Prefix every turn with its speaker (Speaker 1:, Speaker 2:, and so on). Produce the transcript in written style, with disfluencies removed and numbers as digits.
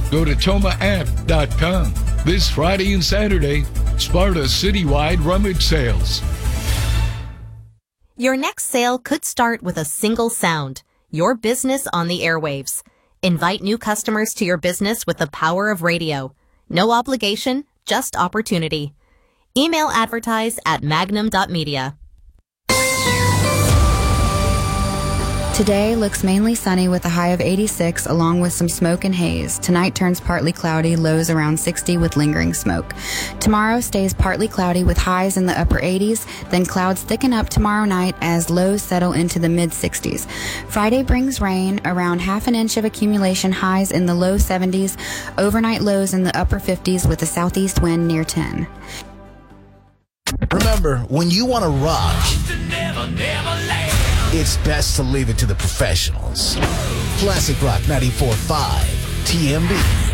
Speaker 1: Go to tomaapp.com. This Friday and Saturday, Sparta citywide rummage sales.
Speaker 2: Your next sale could start with a single sound, your business on the airwaves. Invite new customers to your business with the power of radio. No obligation, just opportunity. Email advertise@magnum.media.
Speaker 3: Today looks mainly sunny with a high of 86 along with some smoke and haze. Tonight turns partly cloudy, lows around 60 with lingering smoke. Tomorrow stays partly cloudy with highs in the upper 80s, then clouds thicken up tomorrow night as lows settle into the mid-60s. Friday brings rain, around half an inch of accumulation, highs in the low 70s, overnight lows in the upper 50s with a southeast wind near 10.
Speaker 4: Remember, when you want to rock, it's best to leave it to the professionals. Classic Rock 94.5, TMB.